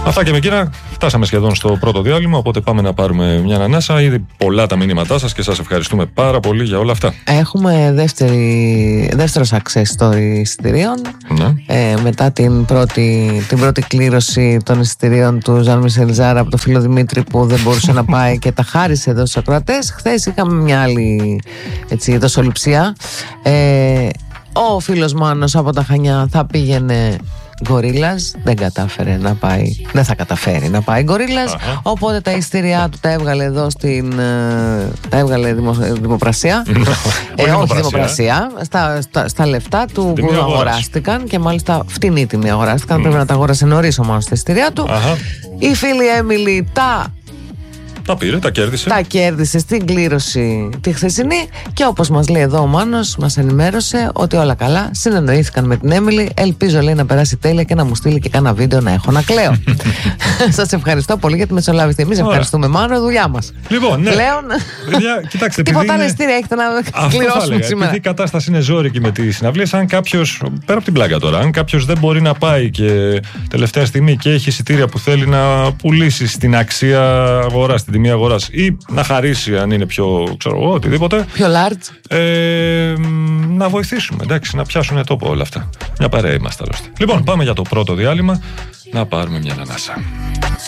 Αυτά και με εκείνα, φτάσαμε σχεδόν στο πρώτο διάλειμμα. Οπότε πάμε να πάρουμε μια ανανάσα. Ήδη πολλά τα μηνύματά σας και σας ευχαριστούμε πάρα πολύ για όλα αυτά. Έχουμε δεύτερο success story εισιτηρίων. Ναι. Μετά την πρώτη κλήρωση των εισιτηρίων του Ζαν Μισελ Ζάρα από το φίλο Δημήτρη που δεν μπορούσε να πάει και τα χάρισε εδώ στους ακροατές. Χθες είχαμε μια άλλη δοσοληψία. Ο φίλος Μάνος από τα Χανιά θα πήγαινε Γκορίλας, δεν κατάφερε να πάει. Δεν θα καταφέρει να πάει Γκορίλας. Οπότε τα εισιτήριά του τα έβγαλε εδώ τα έβγαλε δημοπρασία. Όχι δημοπρασία, στα λεφτά του που αγοράστηκαν. Και μάλιστα φτηνή τιμή αγοράστηκαν. Πρέπει να τα αγόρασε νωρίς ο Μάνος τα εισιτήριά του. Η φίλη Έμιλη τα πήρε, τα κέρδισε. Τα κέρδισε στην κλήρωση τη χθεσινή. Και όπως μας λέει εδώ ο Μάνος, μας ενημέρωσε ότι όλα καλά. Συνεννοήθηκαν με την Έμιλη. Ελπίζω, λέει, να περάσει τέλεια και να μου στείλει και κάνα βίντεο να έχω να κλαίω. Σας ευχαριστώ πολύ για τη μεσολάβηση. Εμείς ευχαριστούμε, Μάνο, δουλειά μας. Λοιπόν, ναι. Πλέον. Κοιτάξτε, τίποτα άλλα εισιτήρια έχετε να κληρώσουμε σήμερα. Επειδή η κατάσταση είναι ζώρικη με τις συναυλίες, αν κάποιος, πέρα από την πλάκα τώρα, αν κάποιος δεν μπορεί να πάει και τελευταία στιγμή και έχει εισιτήρια που θέλει να πουλήσει στην αξία αγοράς, στην τιμή αγοράς, ή να χαρίσει αν είναι πιο, ξέρω εγώ, οτιδήποτε. Πιο large. Να βοηθήσουμε, εντάξει, να πιάσουν τόπο όλα αυτά. Μια παρέα είμαστε άλλωστε. Λοιπόν, πάμε για το πρώτο διάλειμμα να πάρουμε μια ανάσα.